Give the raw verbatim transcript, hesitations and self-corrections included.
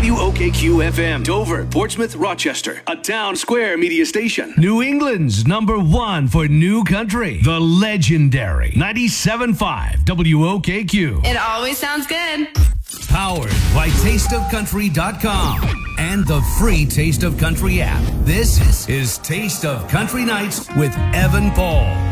W O K Q F M, Dover, Portsmouth, Rochester, a Town Square media station. New England's number one for new country, the legendary ninety-seven point five W O K Q. It always sounds good. Powered by taste of country dot com and the free Taste of Country app. This is Taste of Country Nights with Evan Paul.